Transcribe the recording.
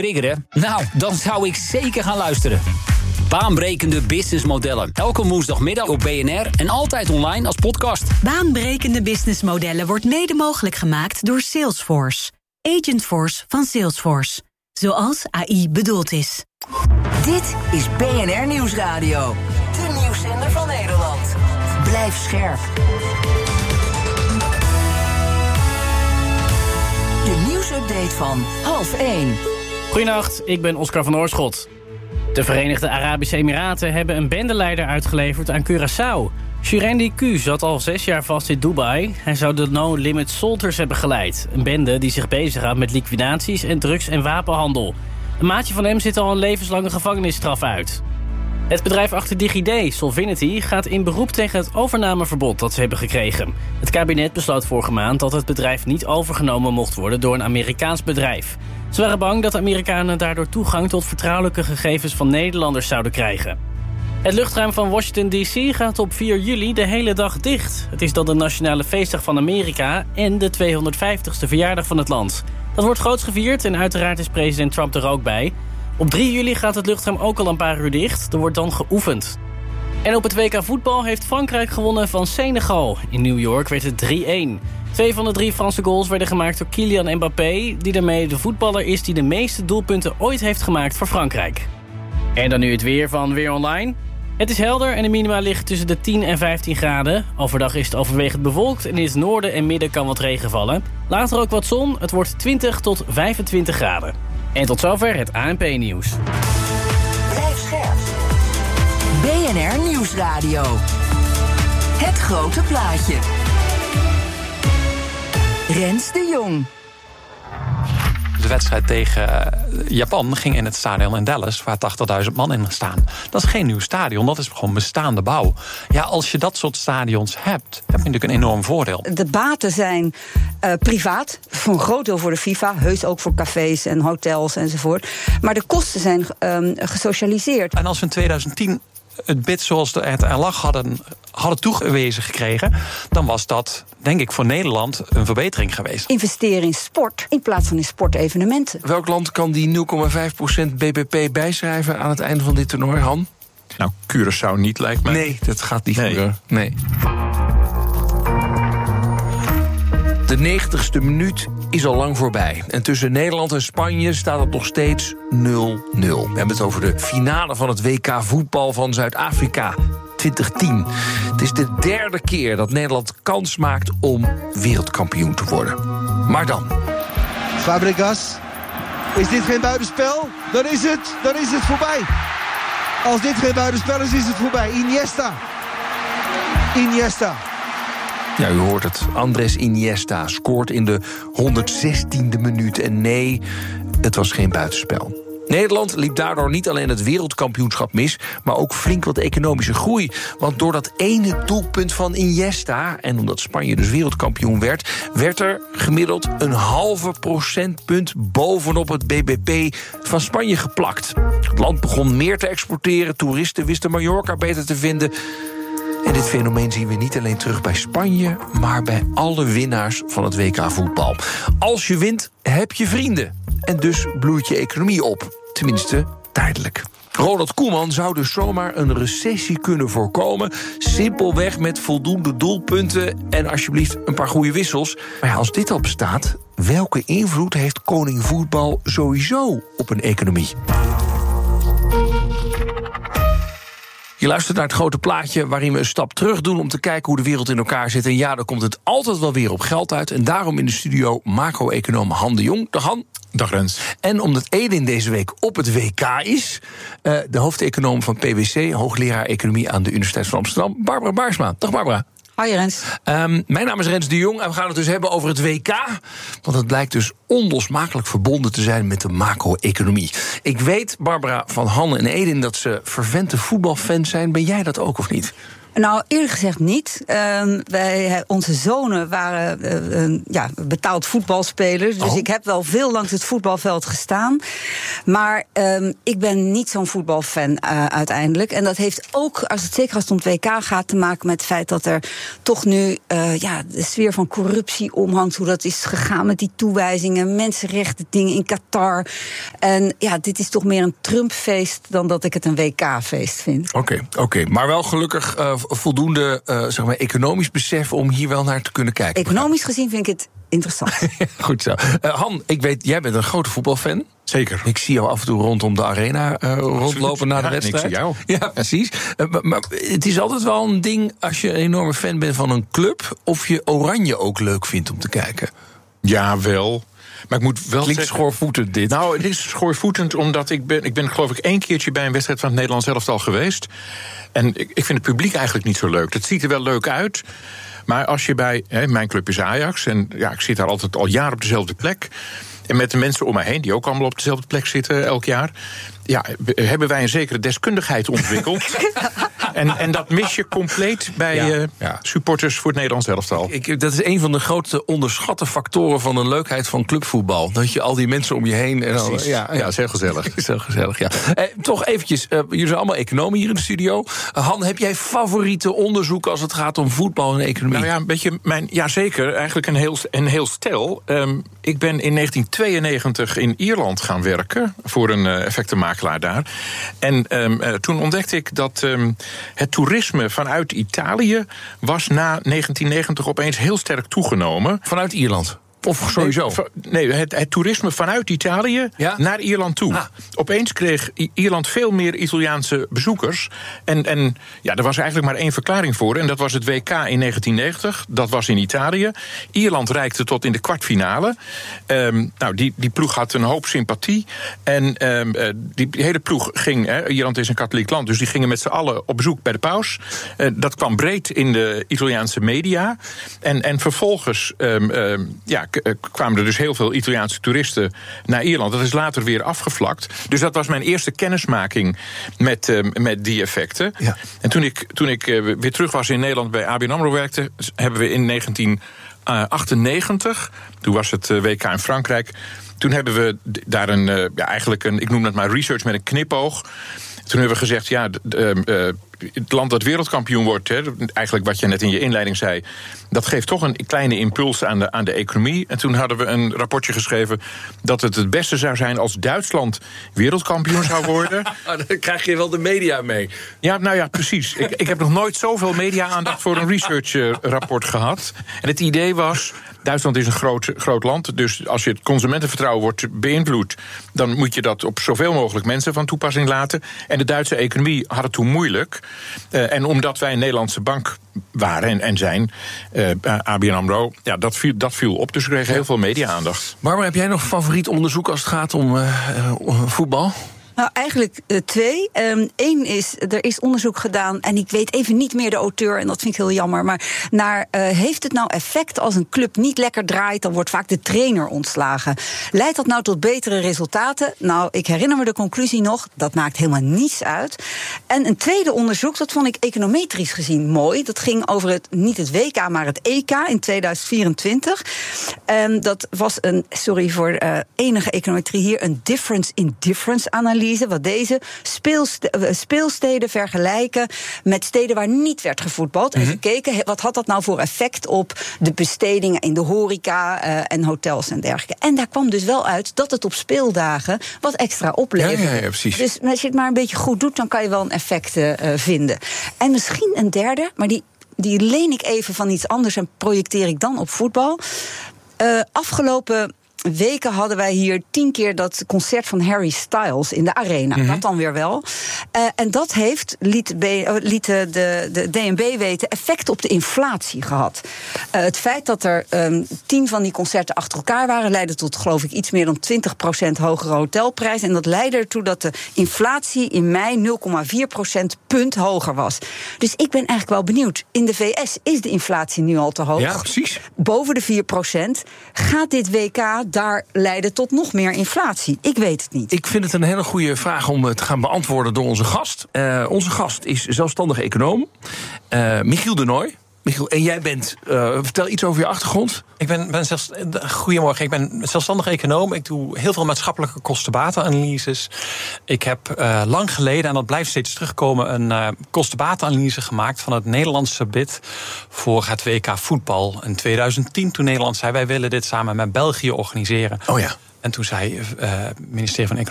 Triggeren? Nou, dan zou ik zeker gaan luisteren. Baanbrekende businessmodellen. Elke woensdagmiddag op BNR en altijd online als podcast. Baanbrekende businessmodellen wordt mede mogelijk gemaakt door Salesforce. Agentforce van Salesforce. Zoals AI bedoeld is. Dit is BNR Nieuwsradio. De nieuwszender van Nederland. Blijf scherp. De nieuwsupdate van 12:30. Goedenacht, ik ben Oscar van Oorschot. De Verenigde Arabische Emiraten hebben een bendeleider uitgeleverd aan Curaçao. Shurendi Q zat al 6 jaar vast in Dubai. Hij zou de No Limit Soldiers hebben geleid. Een bende die zich bezighoudt met liquidaties en drugs- en wapenhandel. Een maatje van hem zit al een levenslange gevangenisstraf uit. Het bedrijf achter DigiD, Solvinity, gaat in beroep tegen het overnameverbod dat ze hebben gekregen. Het kabinet besloot vorige maand dat het bedrijf niet overgenomen mocht worden door een Amerikaans bedrijf. Ze waren bang dat de Amerikanen daardoor toegang tot vertrouwelijke gegevens van Nederlanders zouden krijgen. Het luchtruim van Washington D.C. gaat op 4 juli de hele dag dicht. Het is dan de nationale feestdag van Amerika en de 250ste verjaardag van het land. Dat wordt groots gevierd en uiteraard is president Trump er ook bij. Op 3 juli gaat het luchtruim ook al een paar uur dicht. Er wordt dan geoefend. En op het WK voetbal heeft Frankrijk gewonnen van Senegal. In New York werd het 3-1. 2 van de 3 Franse goals werden gemaakt door Kylian Mbappé, die daarmee de voetballer is die de meeste doelpunten ooit heeft gemaakt voor Frankrijk. En dan nu het weer van Weer Online. Het is helder en de minima liggen tussen de 10 en 15 graden. Overdag is het overwegend bewolkt en in het noorden en midden kan wat regen vallen. Later ook wat zon, het wordt 20 tot 25 graden. En tot zover het ANP-nieuws. Blijf scherp. BNR Nieuwsradio. Het grote plaatje. Rens de Jong. De wedstrijd tegen Japan ging in het stadion in Dallas, waar 80.000 man in staan. Dat is geen nieuw stadion, dat is gewoon bestaande bouw. Ja, als je dat soort stadions hebt, heb je natuurlijk een enorm voordeel. De baten zijn privaat, voor een groot deel voor de FIFA, heus ook voor cafés en hotels enzovoort. Maar de kosten zijn gesocialiseerd. En als we in 2010 het bid zoals het er lag hadden toegewezen gekregen, dan was dat, denk ik, voor Nederland een verbetering geweest. Investeren in sport in plaats van in sportevenementen. Welk land kan die 0,5% BBP bijschrijven aan het einde van dit toernooi, Han? Nou, Curaçao niet, lijkt mij. Nee, dat gaat niet gebeuren. Nee. De 90ste minuut is al lang voorbij. En tussen Nederland en Spanje staat het nog steeds 0-0. We hebben het over de finale van het WK voetbal van Zuid-Afrika 2010. Het is de 3e keer dat Nederland kans maakt om wereldkampioen te worden. Maar dan. Fabregas. Is dit geen buitenspel? Dan is het voorbij. Als dit geen buitenspel is het voorbij. Iniesta. Ja, u hoort het. Andrés Iniesta scoort in de 116e minuut. En nee, het was geen buitenspel. Nederland liep daardoor niet alleen het wereldkampioenschap mis, maar ook flink wat economische groei. Want door dat ene doelpunt van Iniesta, en omdat Spanje dus wereldkampioen werd er gemiddeld een halve procentpunt bovenop het BBP van Spanje geplakt. Het land begon meer te exporteren, toeristen wisten Mallorca beter te vinden. En dit fenomeen zien we niet alleen terug bij Spanje, maar bij alle winnaars van het WK voetbal. Als je wint, heb je vrienden. En dus bloeit je economie op. Tenminste, tijdelijk. Ronald Koeman zou dus zomaar een recessie kunnen voorkomen. Simpelweg met voldoende doelpunten en alsjeblieft een paar goede wissels. Maar ja, als dit al bestaat, welke invloed heeft koning voetbal sowieso op een economie? Je luistert naar het grote plaatje waarin we een stap terug doen om te kijken hoe de wereld in elkaar zit. En ja, dan komt het altijd wel weer op geld uit. En daarom in de studio macro-econoom Han de Jong. Dag Han. Dag Rens. En omdat Edin deze week op het WK is, de hoofdeconoom van PwC, hoogleraar economie aan de Universiteit van Amsterdam, Barbara Baarsma. Dag Barbara. Hoi Rens. Mijn naam is Rens de Jong en we gaan het dus hebben over het WK. Want het blijkt dus onlosmakelijk verbonden te zijn met de macro-economie. Ik weet, Barbara, van Han en Edin dat ze fervente voetbalfans zijn. Ben jij dat ook of niet? Nou, eerlijk gezegd niet. Onze zonen waren betaald voetbalspelers. Dus ik heb wel veel langs het voetbalveld gestaan. Maar ik ben niet zo'n voetbalfan uiteindelijk. En dat heeft ook, zeker als het om het WK gaat, te maken met het feit dat er toch nu de sfeer van corruptie omhangt. Hoe dat is gegaan met die toewijzingen, mensenrechten dingen in Qatar. En dit is toch meer een Trump-feest dan dat ik het een WK-feest vind. Oké. Maar wel gelukkig voldoende economisch besef om hier wel naar te kunnen kijken. Economisch gezien vind ik het interessant. Goed zo. Han, ik weet, jij bent een grote voetbalfan. Zeker. Ik zie jou af en toe rondom de arena rondlopen na de wedstrijd. En ik zie jou. Ja, precies. Maar het is altijd wel een ding als je een enorme fan bent van een club, of je Oranje ook leuk vindt om te kijken. Ja, wel. Maar ik moet wel Klinkt schoorvoetend dit. Nou, het is schoorvoetend omdat ik ben geloof ik 1 keertje bij een wedstrijd van het Nederlands elftal geweest. En ik vind het publiek eigenlijk niet zo leuk. Het ziet er wel leuk uit. Maar als je bij, mijn club is Ajax, en ik zit daar altijd al jaren op dezelfde plek. En met de mensen om mij heen, die ook allemaal op dezelfde plek zitten elk jaar, hebben wij een zekere deskundigheid ontwikkeld. en dat mis je compleet bij supporters voor het Nederlands elftal. Dat is een van de grote onderschatte factoren van de leukheid van clubvoetbal. Dat je al die mensen om je heen. En precies. Ja, is heel gezellig. Is heel gezellig, ja. Toch eventjes, jullie zijn allemaal economen hier in de studio. Han, heb jij favoriete onderzoeken als het gaat om voetbal en economie? Nou ja, een beetje zeker. Eigenlijk een heel stel. Ik ben in 1992 in Ierland gaan werken voor een effectenmakelaar daar. En toen ontdekte ik dat het toerisme vanuit Italië was na 1990 opeens heel sterk toegenomen. Vanuit Ierland? Of sowieso? Nee, het toerisme vanuit Italië naar Ierland toe. Opeens kreeg Ierland veel meer Italiaanse bezoekers. En er was eigenlijk maar 1 verklaring voor. En dat was het WK in 1990. Dat was in Italië. Ierland reikte tot in de kwartfinale. Die ploeg had een hoop sympathie. En die hele ploeg ging... Ierland is een katholiek land, dus die gingen met z'n allen op bezoek bij de paus. Dat kwam breed in de Italiaanse media. En vervolgens... kwamen er dus heel veel Italiaanse toeristen naar Ierland. Dat is later weer afgevlakt. Dus dat was mijn eerste kennismaking met die effecten. Ja. En toen ik weer terug was in Nederland bij ABN AMRO werkte, hebben we in 1998, toen was het WK in Frankrijk, toen hebben we daar eigenlijk ik noem dat maar research met een knipoog. Toen hebben we gezegd, het land dat wereldkampioen wordt, eigenlijk wat je net in je inleiding zei, dat geeft toch een kleine impuls aan de economie. En toen hadden we een rapportje geschreven dat het beste zou zijn als Duitsland wereldkampioen zou worden. Dan krijg je wel de media mee. Ja, precies. Ik heb nog nooit zoveel media-aandacht voor een research-rapport gehad. En het idee was, Duitsland is een groot land, dus als je het consumentenvertrouwen wordt beïnvloed, dan moet je dat op zoveel mogelijk mensen van toepassing laten. En de Duitse economie had het toen moeilijk. En omdat wij een Nederlandse bank waren en zijn, ABN AMRO, dat viel op. Dus we kregen heel veel media-aandacht. Barbara, heb jij nog favoriet onderzoek als het gaat om voetbal? Nou, eigenlijk 2. Eén is, er is onderzoek gedaan, en ik weet even niet meer de auteur, en dat vind ik heel jammer, maar heeft het nou effect als een club niet lekker draait, dan wordt vaak de trainer ontslagen. Leidt dat nou tot betere resultaten? Nou, ik herinner me de conclusie nog, dat maakt helemaal niets uit. En een tweede onderzoek, dat vond ik econometrisch gezien mooi. Dat ging over niet het WK, maar het EK in 2024. Dat was sorry voor enige econometrie hier, een difference in difference analyse. Wat deze speelsteden vergelijken met steden waar niet werd gevoetbald. En gekeken, wat had dat nou voor effect op de bestedingen in de horeca en hotels en dergelijke. En daar kwam dus wel uit dat het op speeldagen wat extra oplevert. Ja, precies. Dus als je het maar een beetje goed doet, dan kan je wel een effect vinden. En misschien een derde, maar die leen ik even van iets anders en projecteer ik dan op voetbal. Afgelopen weken hadden wij hier 10 keer dat concert van Harry Styles in de arena. Dat dan weer wel. En dat liet de DNB weten, effect op de inflatie gehad. Het feit dat er 10 van die concerten achter elkaar waren, leidde tot, geloof ik, iets meer dan 20% hogere hotelprijs. En dat leidde ertoe dat de inflatie in mei 0,4% punt hoger was. Dus ik ben eigenlijk wel benieuwd. In de VS is de inflatie nu al te hoog. Ja, precies. Boven de 4%. Gaat dit WK daar leiden tot nog meer inflatie? Ik weet het niet. Ik vind het een hele goede vraag om te gaan beantwoorden door onze gast. Onze gast is zelfstandig econoom. Michiel de Nooy. Michiel, en jij bent, vertel iets over je achtergrond. Goedemorgen, ik ben zelfstandig econoom. Ik doe heel veel maatschappelijke kosten-batenanalyses. Ik heb lang geleden, en dat blijft steeds terugkomen, een kosten-batenanalyse gemaakt van het Nederlandse bid voor het WK voetbal in 2010. Toen Nederland zei, wij willen dit samen met België organiseren. Oh ja. En toen zei het ministerie van